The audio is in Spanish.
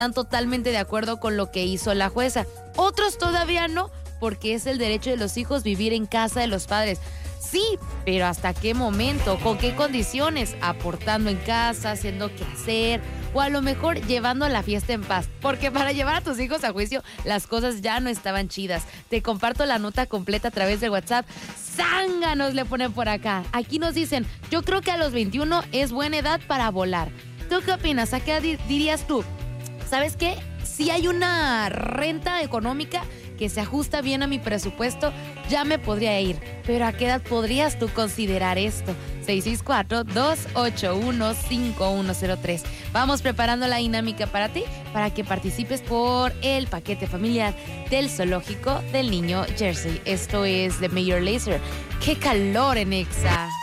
están totalmente de acuerdo con lo que hizo la jueza. Otros todavía no, porque es el derecho de los hijos vivir en casa de los padres. Sí, pero ¿hasta qué momento? ¿Con qué condiciones? Aportando en casa, haciendo quehacer, o a lo mejor llevando la fiesta en paz. Porque para llevar a tus hijos a juicio, las cosas ya no estaban chidas. Te comparto la nota completa a través de WhatsApp. ¡Zánganos! Le ponen por acá. Aquí nos dicen, yo creo que a los 21 es buena edad para volar. ¿Tú qué opinas? ¿A qué dirías tú? ¿Sabes qué? Si hay una renta económica que se ajusta bien a mi presupuesto, ya me podría ir. Pero ¿a qué edad podrías tú considerar esto? 664-281-5103. Vamos preparando la dinámica para ti, para que participes por el paquete familiar del Zoológico del Niño Jersey. Esto es de Major Lazer. ¡Qué calor en Exa!